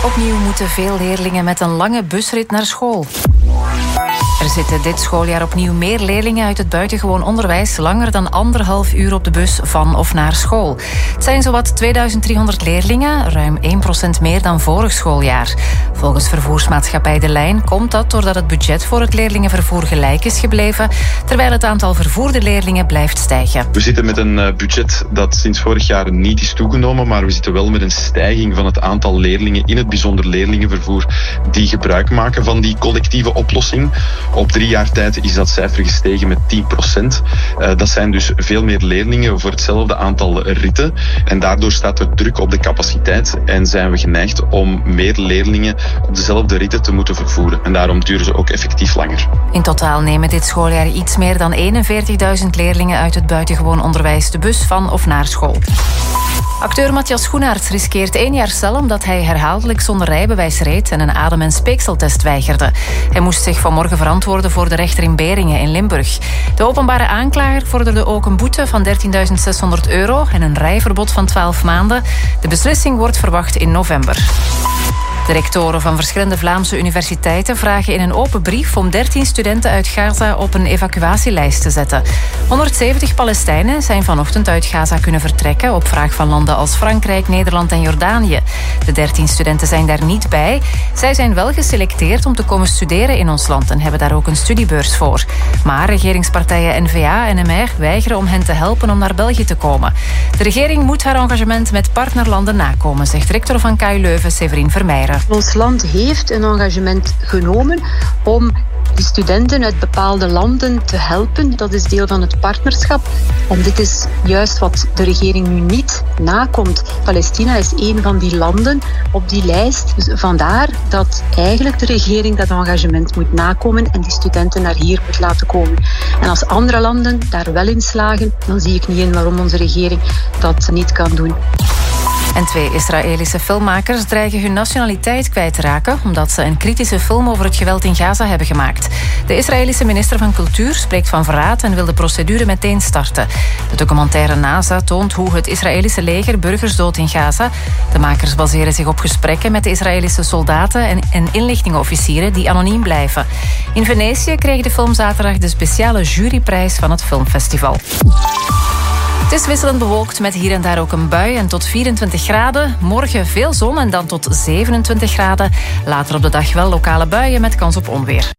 Opnieuw moeten veel leerlingen met een lange busrit naar school. Er zitten dit schooljaar opnieuw meer leerlingen uit het buitengewoon onderwijs langer dan 1,5 uur op de bus van of naar school. Het zijn zowat 2300 leerlingen, ruim 1% meer dan vorig schooljaar. Volgens vervoersmaatschappij De Lijn komt dat doordat het budget voor het leerlingenvervoer gelijk is gebleven, terwijl het aantal vervoerde leerlingen blijft stijgen. We zitten met een budget dat sinds vorig jaar niet is toegenomen, maar we zitten wel met een stijging van het aantal leerlingen, in het bijzonder leerlingenvervoer, die gebruik maken van die collectieve oplossing. Op 3 jaar tijd is dat cijfer gestegen met 10%. Dat zijn dus veel meer leerlingen voor hetzelfde aantal ritten. En daardoor staat er druk op de capaciteit en zijn we geneigd om meer leerlingen op dezelfde ritten te moeten vervoeren. En daarom duren ze ook effectief langer. In totaal nemen dit schooljaar iets meer dan 41.000 leerlingen uit het buitengewoon onderwijs de bus van of naar school. Acteur Matthias Schoenaerts riskeert 1 jaar cel omdat hij herhaaldelijk zonder rijbewijs reed en een adem- en speekseltest weigerde. Hij moest zich vanmorgen verantwoorden voor de rechter in Beringen in Limburg. De openbare aanklager vorderde ook een boete van €13.600 en een rijverbod van 12 maanden. De beslissing wordt verwacht in november. De rectoren van verschillende Vlaamse universiteiten vragen in een open brief om 13 studenten uit Gaza op een evacuatielijst te zetten. 170 Palestijnen zijn vanochtend uit Gaza kunnen vertrekken op vraag van landen als Frankrijk, Nederland en Jordanië. De 13 studenten zijn daar niet bij. Zij zijn wel geselecteerd om te komen studeren in ons land en hebben daar ook een studiebeurs voor. Maar regeringspartijen N-VA en MR weigeren om hen te helpen om naar België te komen. De regering moet haar engagement met partnerlanden nakomen, zegt rector van KU Leuven, Séverine Vermeijeren. Ons land heeft een engagement genomen om die studenten uit bepaalde landen te helpen. Dat is deel van het partnerschap. En dit is juist wat de regering nu niet nakomt. Palestina is een van die landen op die lijst. Dus vandaar dat eigenlijk de regering dat engagement moet nakomen en die studenten naar hier moet laten komen. En als andere landen daar wel in slagen, dan zie ik niet in waarom onze regering dat niet kan doen. En 2 Israëlische filmmakers dreigen hun nationaliteit kwijt te raken omdat ze een kritische film over het geweld in Gaza hebben gemaakt. De Israëlische minister van Cultuur spreekt van verraad en wil de procedure meteen starten. De documentaire NASA toont hoe het Israëlische leger burgers doodt in Gaza. De makers baseren zich op gesprekken met de Israëlische soldaten en inlichtingenofficieren die anoniem blijven. In Venetië kreeg de film zaterdag de speciale juryprijs van het filmfestival. Het is wisselend bewolkt met hier en daar ook een bui en tot 24 graden. Morgen veel zon en dan tot 27 graden. Later op de dag wel lokale buien met kans op onweer.